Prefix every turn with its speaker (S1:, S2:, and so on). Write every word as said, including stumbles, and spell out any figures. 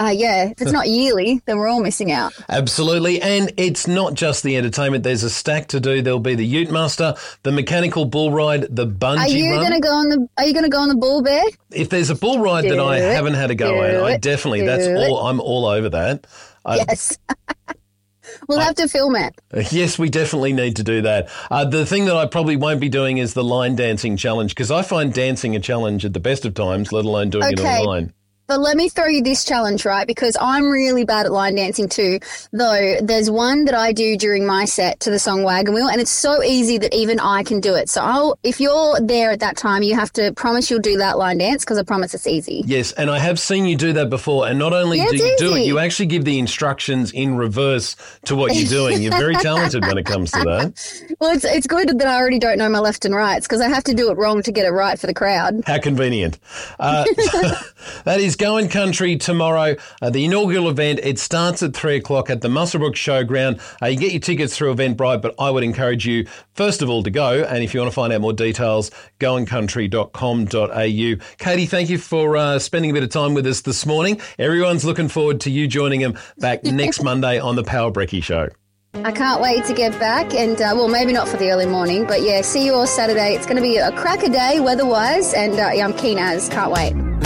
S1: Uh, yeah, if it's not yearly, then we're all missing out.
S2: Absolutely. And it's not just the entertainment. There's a stack to do. There'll be the Ute Muster, the mechanical bull ride, the bungee
S1: Are you
S2: run.
S1: going to go on the Are you going to go on the bull bear?
S2: If there's a bull ride
S1: do
S2: that I
S1: it,
S2: haven't had a go at, I definitely, that's
S1: it.
S2: all, I'm all over that. I,
S1: Yes. We'll have to film it.
S2: Yes, we definitely need to do that. Uh, the thing that I probably won't be doing is the line dancing challenge, because I find dancing a challenge at the best of times, let alone doing
S1: Okay.
S2: it online.
S1: But let me throw you this challenge, right? Because I'm really bad at line dancing too. Though there's one that I do during my set to the song Wagon Wheel, and it's so easy that even I can do it. So I'll, if you're there at that time, you have to promise you'll do that line dance, because I promise it's easy.
S2: Yes, and I have seen you do that before. And not only
S1: Yeah,
S2: do you
S1: it's
S2: do it,
S1: easy.
S2: you actually give the instructions in reverse to what you're doing. You're very talented when it comes to that.
S1: Well, it's it's good that I already don't know my left and rights, because I have to do it wrong to get it right for the crowd.
S2: How convenient. Uh, that is Going Country tomorrow, uh, the inaugural event. It starts at three o'clock at the Muswellbrook Showground. Uh, you get your tickets through Eventbrite, but I would encourage you, first of all, to go. And if you want to find out more details, going country dot com dot a u. Katie, thank you for uh, spending a bit of time with us this morning. Everyone's looking forward to you joining them back next Monday on the Power Brekkie Show.
S1: I can't wait to get back, and uh, well, maybe not for the early morning, but yeah, see you all Saturday. It's going to be a cracker day weather-wise, and uh, yeah, I'm keen as. Can't wait.